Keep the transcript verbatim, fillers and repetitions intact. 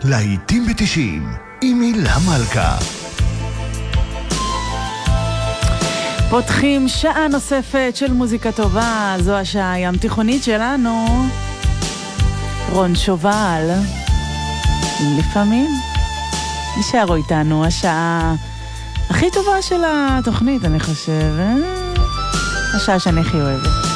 להיטים בתשעים עם הילה מלכה. פותחים שעה נוספת של מוזיקה טובה, זו השעה הים תיכונית שלנו. רון שובל, לפעמים נשארו איתנו, השעה הכי טובה של התוכנית, אני חושב, השעה שאני הכי אוהבת.